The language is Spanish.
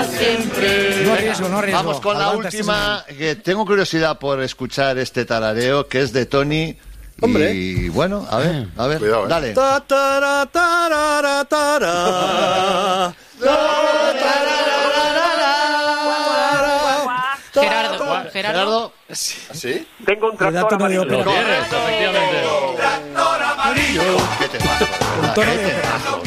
siempre. No arriesgo. Vamos con la Aguanta última, que tengo curiosidad por escuchar este tarareo, que es de Tony. Hombre. Y bueno, a ver, Cuidado, dale. Ta, tara, tarara, tara. Gerardo. ¿Sí? Tengo un Le da tractor tono de amarillo. ópera. Correcto, efectivamente. Amarillo. ¿Qué te pasa? Con tono ¿Qué de te ópera. pasa?